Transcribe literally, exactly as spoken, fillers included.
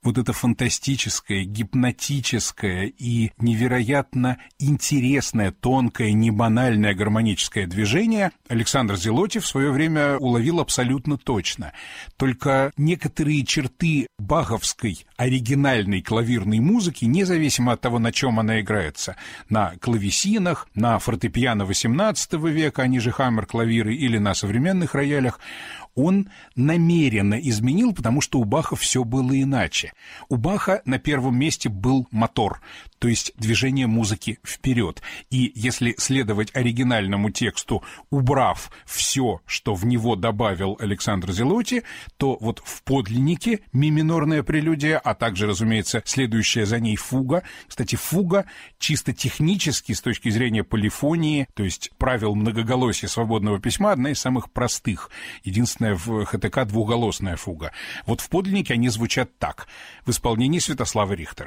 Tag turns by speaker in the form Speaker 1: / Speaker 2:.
Speaker 1: вот это фантастическое, гипнотическое и невероятно интересное, тонкое, небанальное гармоническое движение Александр Зелотти в свое время уловил абсолютно точно. Только некоторые черты баховской оригинальной клавирной музыки, независимо от того, на чем она играется, на клавесинах, на фортепиано восемнадцатого века, они же хаммер-клавиры, или на современных роялях, он намеренно изменил, потому что у Баха все было иначе. У Баха на первом месте был мотор, то есть движение музыки вперед. И если следовать оригинальному тексту, убрав все, что в него добавил Александр Зелотти, то вот в подлиннике ми минорная прелюдия, а также, разумеется, следующая за ней фуга. Кстати, фуга чисто технически, с точки зрения полифонии, то есть правил многоголосия свободного письма, одна из самых простых. Единственное, в ХТК двухголосная фуга. Вот в подлиннике они звучат так, в исполнении Святослава Рихтера.